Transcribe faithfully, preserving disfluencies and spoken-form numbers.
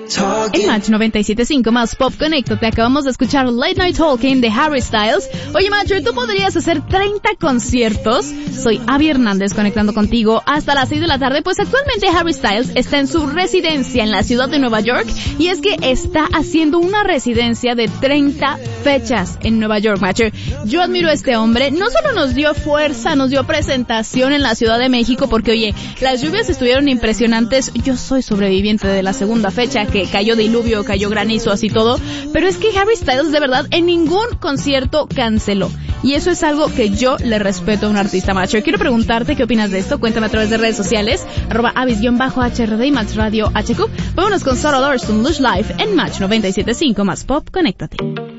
En Match noventa y siete punto cinco más Pop Conéctate acabamos de escuchar Late Night Talking de Harry Styles. Oye, Macho, ¿tú podrías hacer treinta conciertos? Soy Abby Hernández conectando contigo hasta las seis de la tarde. Pues actualmente Harry Styles está en su residencia en la ciudad de Nueva York y es que está haciendo una residencia de treinta fechas en Nueva York, Macho. Yo admiro a este hombre. No solo nos dio fuerza, nos dio presentación en la Ciudad de México porque, oye, las lluvias estuvieron impresionantes. Yo soy sobreviviente de la segunda fecha que cayó diluvio, cayó granizo, así todo, pero es que Harry Styles de verdad en ningún concierto canceló, y eso es algo que yo le respeto a un artista, Macho. Quiero preguntarte qué opinas de esto, cuéntame a través de redes sociales, arroba avis-H R D y Match Radio H Q. Vámonos con Sarah Larson, Lush Life en Match noventa y siete punto cinco más Pop, conéctate.